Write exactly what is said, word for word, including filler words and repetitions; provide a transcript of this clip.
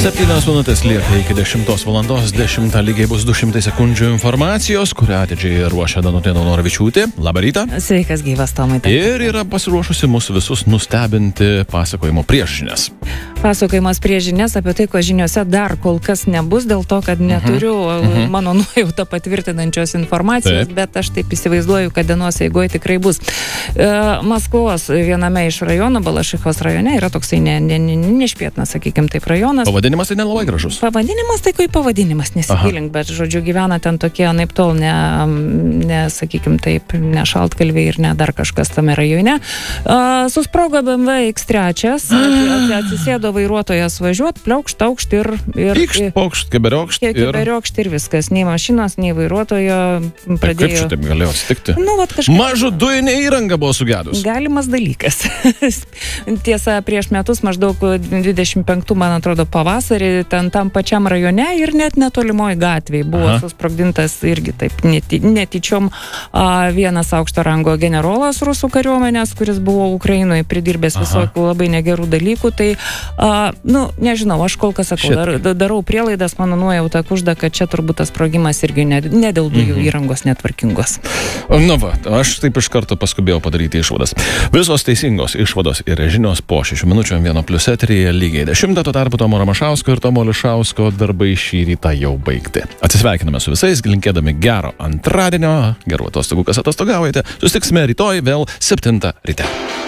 Septynios minutės lieka iki dešimtos valandos, dešimtą lygiai bus du šimtai sekundžių informacijos, kurią atidžiai ruošia Danutė Daunoravičiūtė. Labą rytą. Sveikas, gyvas Tomai. Ir yra pasiruošusi mūsų visus nustebinti pasakojimo prieš žinias. Pasakojimas prieš žinias apie tai, ko žiniuose dar kol kas nebus, dėl to, kad neturiu Mhm. mano nuojautą patvirtinančios informacijos, Taip. bet aš taip įsivaizduoju, kad dienos eigoje tikrai bus. E, Maskvos viename iš rajonų, Balašivos rajone, yra toksai ne, ne, ne, nešpietnas, sakykime, taip rajonas. Pavadinimas tai nelabai gražus. Pavadinimas, tai kai pavadinimas, nesigilink, bet, žodžiu, gyvena ten tokie, naip tol, ne, ne sakykim taip, ne šaltkalviai ir ne dar kažkas tame rajone. Uh, susprogo B M W X trys, atsisėdo vairuotojas važiuot, pliaukšt, aukšt ir... ir Pykšt, pokšt, keberiokšt. Kiek keberiokšt ir viskas. Nei mašinos, nei vairuotojo pradėjo... Kaip čia taip galėjo atsitikti? Nu, vat kažkaip... Mažu dujinė įranga buvo sugedus. Galimas dalykas. Tiesa, prieš metus maždaug dvidešimt penktų, man atrodo, pavasarį, ten tam pačiam rajone ir net netolimoje gatvėje buvo Aha. susprogdintas irgi taip nety, netyčiom a, vienas aukšto rango generolas rusų kariuomenės, kuris buvo Ukrainoje pridirbęs Aha. visokių labai negerų dalykų. Tai, a, nu, nežinau, aš kol kas sakau, dar, darau prielaidas, mano nuojauta kužda, kad čia turbūt tas sprogimas irgi ne, ne dėl dujų mhm. įrangos netvarkingos. Na va, aš taip iš karto paskubėjau padaryti išvadas. Visos teisingos išvados ir žinios po šešių minučių vieno plius eteryje lygiai dešimtą, tuo tarpu Tomo Ramašausko ir Tomo Lišausko darbai šį rytą jau baigti. Atsisveikiname su visais, linkėdami gero antradienio, gerų atostogų, kas atostogaujate. Susitiksime rytoj vėl septintą ryte.